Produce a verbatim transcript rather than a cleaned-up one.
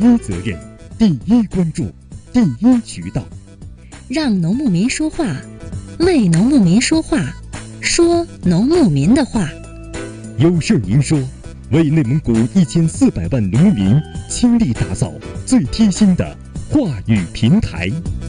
一责任，第一关注，第一渠道。 让农牧民说话，为农牧民说话，说农牧民的话。 有事您说，为内蒙古一千四百万农民倾力打造最贴心的话语平台。